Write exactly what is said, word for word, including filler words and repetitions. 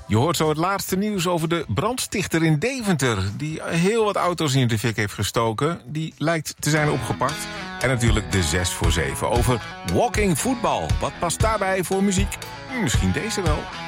Je hoort zo het laatste nieuws over de brandstichter in Deventer, die heel wat auto's in de fik heeft gestoken. Die lijkt te zijn opgepakt. En natuurlijk de zes voor zeven over walking voetbal. Wat past daarbij voor muziek? Misschien deze wel.